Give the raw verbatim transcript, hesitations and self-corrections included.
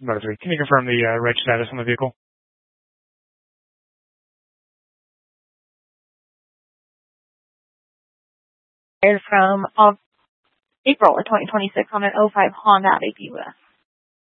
Motor three. Can you confirm the uh, reg status on the vehicle? From uh, April of twenty twenty-six on an oh five Honda A B U S.